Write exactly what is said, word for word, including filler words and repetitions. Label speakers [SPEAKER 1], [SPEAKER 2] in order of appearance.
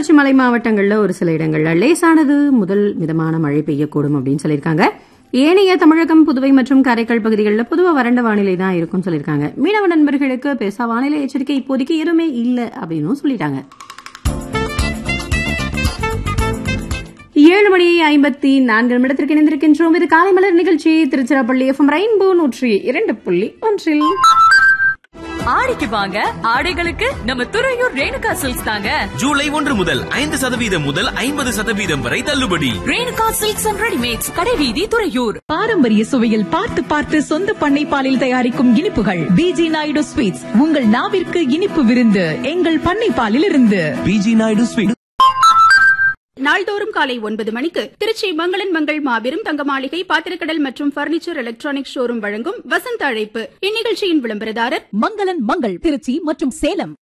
[SPEAKER 1] தொடர்ச்சி மலை மாவட்டங்கள்ல ஒரு சில இடங்கள்ல லேசானது முதல் மிதமான மழை பெய்யக்கூடும் அப்படின்னு சொல்லியிருக்காங்க. ஏனைய தமிழகம், புதுவை மற்றும் காரைக்கால் பகுதிகளில் பொதுவாக வறண்ட வானிலை தான் இருக்கும்னு சொல்லியிருக்காங்க. மீனவ நண்பர்களுக்கு பெருசா வானிலை எச்சரிக்கை இப்போதைக்கு எதுவுமே இல்லை அப்படின்னு சொல்லிட்டாங்க. ஏழு மணி ஐம்பத்தி நான்கு நிமிடத்திற்கு இணைந்திருக்கின்றோம். இது காலை மலர் நிகழ்ச்சி திருச்சிராப்பள்ளி எஃப்எம் ரெயின்போ நூற்றி இரண்டு புள்ளி ஒன்றில்.
[SPEAKER 2] ஆடிக்கு வாங்க, ஆடைகளுக்கு நம்ம துறையூர் ரேணுகா சில்க்ஸ் தாங்க.
[SPEAKER 3] ஜூலை ஒன்று முதல் ஐந்து சதவீதம் முதல் ஐம்பது சதவீதம் வரை தள்ளுபடி.
[SPEAKER 2] ரேணுகா சில்க்ஸ் அண்ட் ரெடிமேட்ஸ், கடைவீதி, துறையூர்.
[SPEAKER 4] பாரம்பரிய சுவையில் பார்த்து பார்த்து சொந்த பண்ணை பாலில் தயாரிக்கும் இனிப்புகள் பிஜி நாயுடு ஸ்வீட்ஸ். உங்கள் நாவிற்கு இனிப்பு விருந்து எங்கள் பண்ணை பாலில் இருந்து.
[SPEAKER 3] PG Naidu sweet.
[SPEAKER 5] நாள்தோறும் காலை ஒன்பது மணிக்கு திருச்சி மங்களன் மங்கள் மாபெரும் தங்க மாளிகை பாத்திரக்கடல் மற்றும் பர்னிச்சர் எலக்ட்ரானிக் ஷோரூம் வழங்கும் வசந்த அழைப்பு. இந்நிகழ்ச்சியின் விளம்பரதாரர்
[SPEAKER 4] மங்களன் மங்கள் திருச்சி மற்றும் சேலம்.